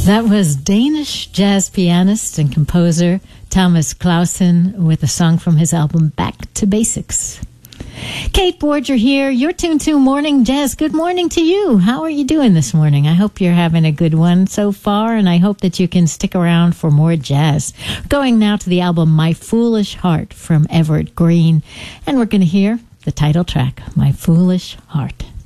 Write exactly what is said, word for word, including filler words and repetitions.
That was Danish jazz pianist and composer Thomas Clausen with a song from his album Back to Basics. Kate Borger here. You're tuned to Morning Jazz. Good morning to you. How are you doing this morning? I hope you're having a good one so far, and I hope that you can stick around for more jazz. Going now to the album My Foolish Heart from Everett Green, and we're going to hear the title track, My Foolish Heart.